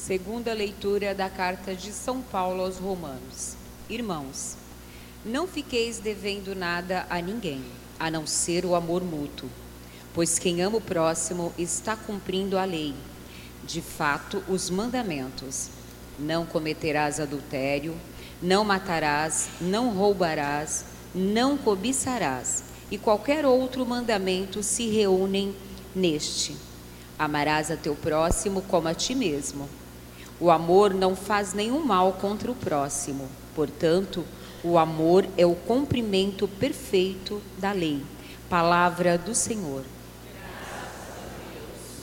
Segunda leitura da carta de São Paulo aos Romanos. Irmãos, não fiqueis devendo nada a ninguém, a não ser o amor mútuo, pois quem ama o próximo está cumprindo a lei. De fato, os mandamentos: não cometerás adultério, não matarás, não roubarás, não cobiçarás, e qualquer outro mandamento se reúnem neste: amarás a teu próximo como a ti mesmo. O amor não faz nenhum mal contra o próximo, portanto, o amor é o cumprimento perfeito da lei. Palavra do Senhor.